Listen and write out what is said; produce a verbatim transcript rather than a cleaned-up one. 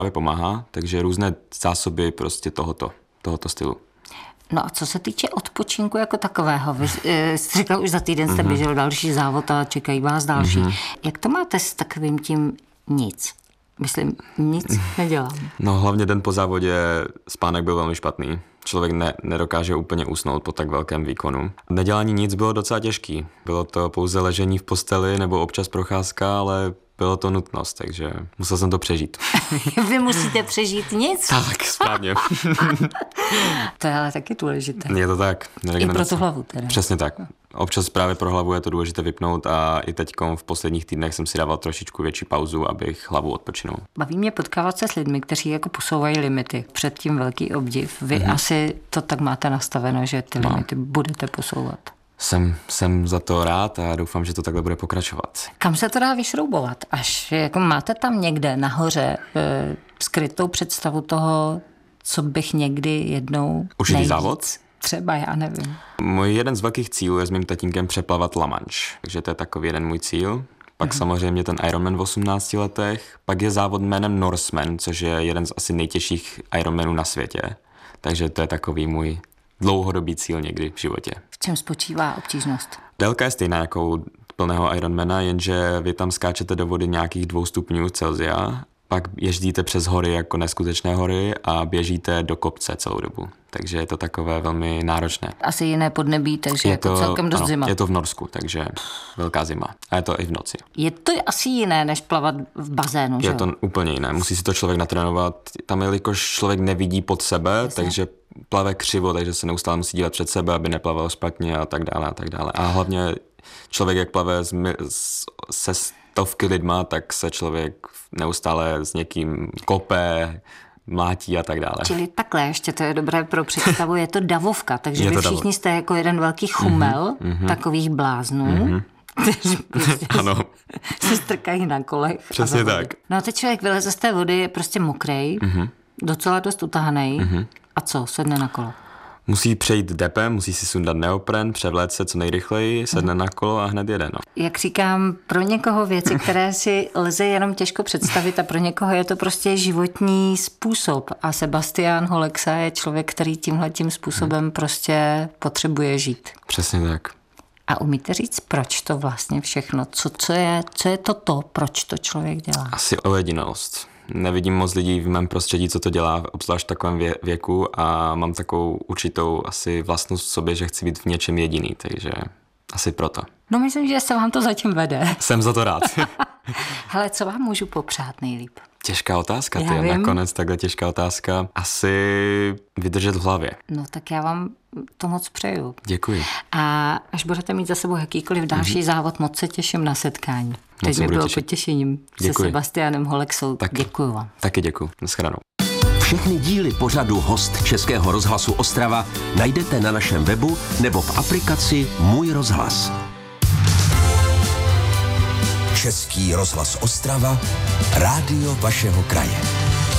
pomáhá, takže různé zásoby prostě tohoto, tohoto stylu. No a co se týče odpočinku jako takového, vy jste říkal, už za týden jste mm-hmm. běžel další závod a čekají vás další. Mm-hmm. Jak to máte s takovým tím nic? Myslím, nic nedělám. No hlavně den po závodě spánek byl velmi špatný. Člověk ne, nedokáže úplně usnout po tak velkém výkonu. Nedělání nic bylo docela těžký. Bylo to pouze ležení v posteli nebo občas procházka, ale bylo to nutnost, takže musel jsem to přežít. Vy musíte přežít nic? Tak, správně. To je ale taky důležité. Je to tak. I pro tu hlavu teda. Přesně tak. Občas právě pro hlavu je to důležité vypnout a i teďkom v posledních týdnech jsem si dával trošičku větší pauzu, abych hlavu odpočinul. Baví mě potkávat se s lidmi, kteří jako posouvají limity. Předtím velký obdiv. Vy mm-hmm. asi to tak máte nastaveno, že ty limity no. budete posouvat. Jsem, jsem za to rád a doufám, že to takhle bude pokračovat. Kam se to dá vyšroubovat? Až jako máte tam někde nahoře e, skrytou představu toho, co bych někdy jednou Užitý závod? Třeba, já nevím. Můj jeden z velkých cílů je s mým tatínkem přeplavat La Manche. Takže to je takový jeden můj cíl. Pak mm-hmm. samozřejmě ten Ironman v osmnácti letech. Pak je závod jménem Norseman, což je jeden z asi nejtěžších Ironmanů na světě. Takže to je takový můj dlouhodobý cíl někdy v životě. V čem spočívá obtížnost? Délka je stejná jako u plného Ironmana, jenže vy tam skáčete do vody nějakých dvou stupňů Celsia, pak jezdíte přes hory jako neskutečné hory a běžíte do kopce celou dobu. Takže je to takové velmi náročné. Asi jiné podnebí, takže je to celkem dost ano, zima. Je to v Norsku, takže velká zima. A je to i v noci. Je to asi jiné, než plavat v bazénu, že Je to úplně jiné. Musí si to člověk natrénovat. Tam, jelikož člověk nevidí pod sebe, Jasně. takže plave křivo, takže se neustále musí dívat před sebe, aby neplaval špatně a tak dále a tak dále. A hlavně člověk, jak plave se stovky lidma, tak se člověk neustále s někým kope, mlátí a tak dále. Čili takhle, ještě to je dobré pro představu, je to davovka, takže vy všichni davov. Jste jako jeden velký chumel mm-hmm. takových bláznů, mm-hmm. kteří prostě ano. se strkají na kolech. Přesně tak. No a teď člověk vyleze z té vody, je prostě mokrej, mm-hmm. docela dost utahanej mm-hmm. a co, sedne na kolo. Musí přejít depem, musí si sundat neopren, převléct se co nejrychleji, sedne na kolo a hned jede. No. Jak říkám, pro někoho věci, které si lze jenom těžko představit a pro někoho je to prostě životní způsob. A Sebastian Holexa je člověk, který tímhletím způsobem hmm. prostě potřebuje žít. Přesně tak. A umíte říct, proč to vlastně všechno? Co, co, je, co je to to, proč to člověk dělá? Asi ojedinělost. Nevidím moc lidí v mém prostředí, co to dělá, obzvlášť v takovém vě- věku a mám takovou určitou asi vlastnost v sobě, že chci být v něčem jediný, takže asi proto. No myslím, že se vám to zatím vede. Jsem za to rád. Hele, co vám můžu popřát nejlíp? Těžká otázka, ty nakonec takhle těžká otázka. Asi vydržet v hlavě. No tak já vám to moc přeju. Děkuji. A až budete mít za sebou jakýkoliv další mm-hmm. závod, moc se těším na setkání. Teď mi bylo potěšením se Sebastianem Holexou. Tak, děkuji vám. Taky děkuji. Naschledanou. Všechny díly pořadu Host Českého rozhlasu Ostrava najdete na našem webu nebo v aplikaci Můj rozhlas. Český rozhlas Ostrava, rádio vašeho kraje.